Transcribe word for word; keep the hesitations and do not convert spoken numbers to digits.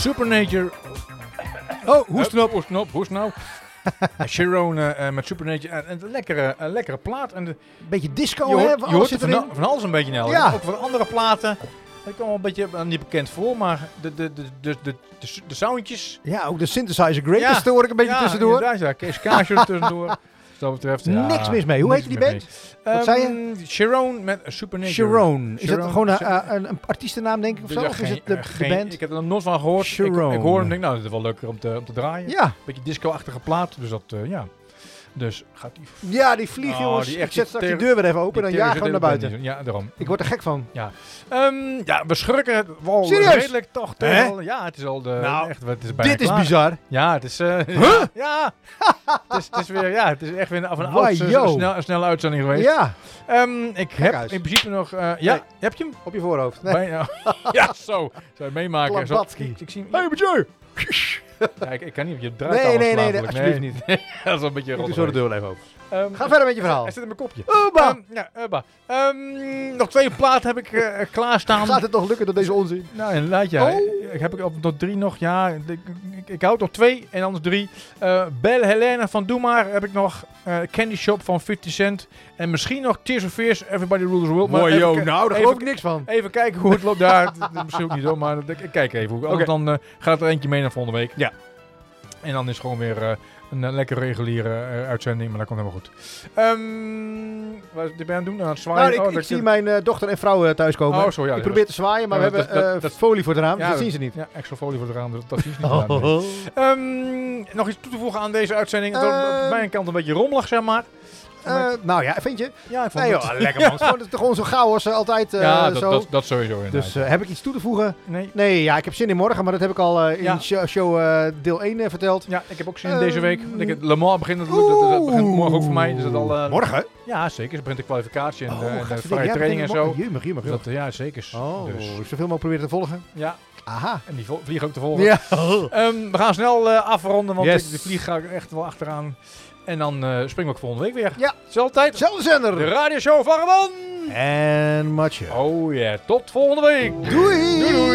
Supernature. Oh, hoesten op. Hoesten op, hoest nou. Sharon uh, met Supernature. En een lekkere, een lekkere plaat. En de, Beetje disco, je hè? hoort, Van je alles hoort zit van, erin. van alles een beetje in. Ja. Ook voor andere platen. Dat kwam wel een beetje uh, niet bekend voor. Maar de, de, de, de, de, de, de soundjes. Ja, ook de synthesizer greatest Ja. hoor ik een beetje ja, tussendoor. Ja, ja. Kees Kaasje er tussendoor. Wat dat betreft. Ja, Niks mis mee. Hoe niks heette die mis band? mee. Wat zei je? Um, Sharon met Supernature. Sharon. Is dat Sharon. gewoon een, Sha- uh, een, een artiestennaam, denk ik, of zo? Ja, Of is geen- het de, eh, de geen- band? Ik heb er nog nooit van gehoord. Ik, Sharon. ik hoor hem en denk, nou, dat is wel leuker om te, om te draaien. Ja. Beetje disco-achtige plaat. Dus dat, uh, ja. Dus gaat die... Ja, die vlieg, Oh, jongens. die ik echt zet die straks de ter- deur weer even open, dan die jagen we tegen hem naar zit buiten. ook niet. Ja, daarom. Ik word er gek van. Ja, um, ja we schrikken het wel Serieus? redelijk toch. toch Hè? wel. Ja, het is al de... Nou, echt, het is bijna Dit is klaar. bizar. Ja, het is... Uh, Huh? Ja, het, is, het is weer... Ja, het is echt weer een, een, Wauw, oud, uh, yo. snel, een snelle uitzending geweest. Ja, Um, ik heb huis. in principe nog... Uh, ja, Nee. heb je hem? op je voorhoofd. Nee. Bijna. Ja, zo. Zou je het meemaken? Zo. Klambatski. Ik, ik zie hem... Hey, Mathieu. Ja, ik, ik kan niet op je draait Nee, alles nee, nee, slapen. nee, alsjeblieft niet. dat is wel een beetje Ik doe rot. zo de deur even open. Um, Ga verder met je verhaal. Hij zit in mijn kopje. Oba. Um, ja, Ubba. Um, nog twee platen heb ik uh, klaarstaan. Gaat het toch lukken door deze onzin? Nou, inderdaad, ja. Oh. Ik heb ik op nog drie nog, ja. Ik, ik, ik houd nog twee en anders drie. Uh, Belle Helena van Doe Maar heb ik nog. Uh, Candy Shop van fifty cent. En misschien nog Tears of Fears, Everybody Rules the World. Maar Mooi, even joh. ki- Nou, daar even- geloof ik niks van. Even kijken hoe het loopt daar. Dat is misschien ook niet zo, maar ik, ik kijk even. Hoe, anders dan uh, gaat er eentje mee naar volgende week. Ja. En dan is het gewoon weer uh, een uh, lekker reguliere uh, uitzending, maar dat komt helemaal goed. Um, wat is dit bij aan het doen? Aan het zwaaien? Nou, ik, oh, ik dat zie mijn uh, dochter en vrouw uh, thuiskomen. Oh, zo, ja. ik probeer te zwaaien, maar Ja, we dat- hebben dat- uh, dat- folie voor het raam, Ja, dus dat zien ze niet. Ja, extra folie voor de raam, dat, dat zien ze niet. gedaan, nee. Um, nog iets toe te voegen aan deze uitzending. Het was Uh, op mijn kant een beetje rommelig, zeg maar. Uh, nou ja, vind je? Ja, ik vond Nee het... joh, lekker man. Het is gewoon, het is gewoon zo'n chaos uh, altijd uh, ja, dat, zo. dat, dat sowieso inderdaad. Dus uh, heb ik iets toe te voegen? nee. Nee, ja, ik heb zin in morgen, maar dat heb ik al uh, in Ja. show, show uh, deel één uh, verteld. Ja, ik heb ook zin in Um, deze week. Want ik, Le Mans begint, dat, dat, dat, dat begint morgen ook voor mij. Dus dat al, uh, Morgen? ja, zeker. Ze begint de kwalificatie en, Oh, uh, en de gadverdikke, vrije ja, training en betekent zo. morgen. Jumig, jumig, Dus jumig. dat, ja, zeker. Oh, Dus, zoveel mogelijk proberen te volgen. ja, Aha. en die vo- vliegen ook te volgen. Ja. Um, we gaan snel uh, afronden, want Yes. ik, de vlieg ga ik echt wel achteraan. En dan uh, springen we ook volgende week weer. Ja. Zelfde tijd. Zelfde zender. De radioshow van Ramon. En Mathieu. Oh ja, yeah. Tot volgende week. Doei. Doei doei.